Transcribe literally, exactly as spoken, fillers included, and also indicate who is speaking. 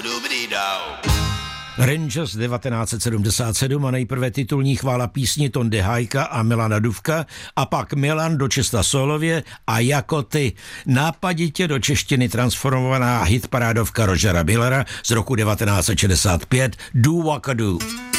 Speaker 1: Rangers devatenáct set sedmdesát sedm a nejprve titulní chvála písni Tondy Hajka a Milana Dufka a pak Milan dočista solově a Jako ty. Nápaditě do češtiny transformovaná hitparádovka Rogera Millera z roku devatenáct set šedesát pět Do Wakadoo.